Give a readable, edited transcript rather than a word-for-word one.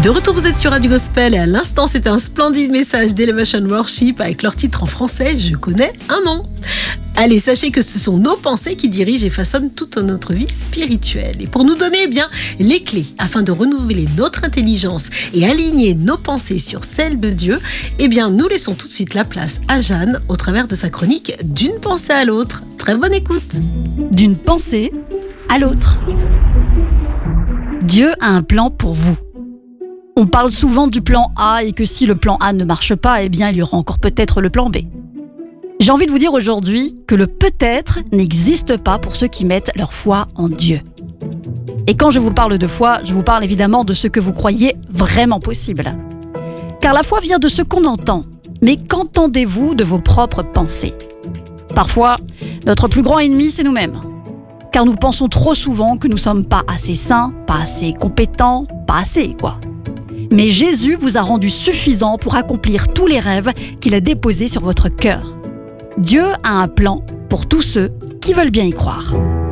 De retour, vous êtes sur Radio Gospel et à l'instant, c'était un splendide message d'Elevation Worship avec leur titre en français « Je connais un nom ». Allez, sachez que ce sont nos pensées qui dirigent et façonnent toute notre vie spirituelle. Et pour nous donner les clés afin de renouveler notre intelligence et aligner nos pensées sur celles de Dieu, nous laissons tout de suite la place à Jeanne au travers de sa chronique « D'une pensée à l'autre ». Très bonne écoute. D'une pensée à l'autre. Dieu a un plan pour vous. On parle souvent du plan A et que si le plan A ne marche pas, il y aura encore peut-être le plan B. J'ai envie de vous dire aujourd'hui que le peut-être n'existe pas pour ceux qui mettent leur foi en Dieu. Et quand je vous parle de foi, je vous parle évidemment de ce que vous croyez vraiment possible. Car la foi vient de ce qu'on entend. Mais qu'entendez-vous de vos propres pensées ? Parfois, notre plus grand ennemi, c'est nous-mêmes. Car nous pensons trop souvent que nous ne sommes pas assez saints, pas assez compétents, pas assez, quoi. Mais Jésus vous a rendu suffisant pour accomplir tous les rêves qu'il a déposés sur votre cœur. Dieu a un plan pour tous ceux qui veulent bien y croire.